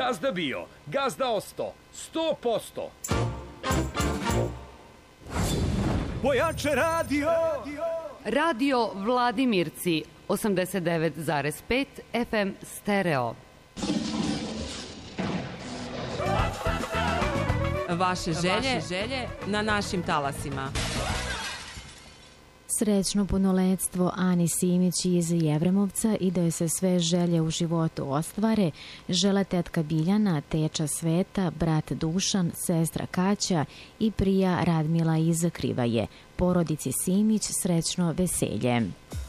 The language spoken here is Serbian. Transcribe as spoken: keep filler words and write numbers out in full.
Gazda bio, gazda osto, sto posto. Pojače radio! Radio Vladimirci, osamdeset devet zarez pet F M stereo. Vaše želje, Vaše želje na našim talasima. Srećno punoletstvo Ani Simić iz Jevremovca i da joj se sve želje u životu ostvare, žele tetka Biljana, teča Sveta, brat Dušan, sestra Kaća i prija Radmila iz Krivaje. Porodici Simić srećno veselje.